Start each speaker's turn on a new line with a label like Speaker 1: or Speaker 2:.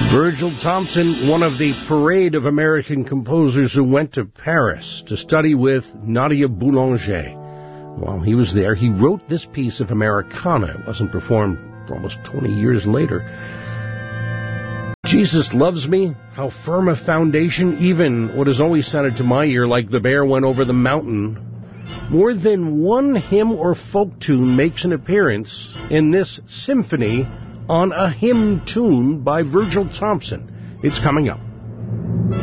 Speaker 1: Virgil Thompson, one of the parade of American composers who went to Paris to study with Nadia Boulanger. While he was there, he wrote this piece of Americana. It wasn't performed for almost 20 years later. Jesus Loves Me, how firm a foundation, even what has always sounded to my ear like The Bear Went Over the Mountain. More than one hymn or folk tune makes an appearance in this symphony on a hymn tune by Virgil Thompson. It's coming up.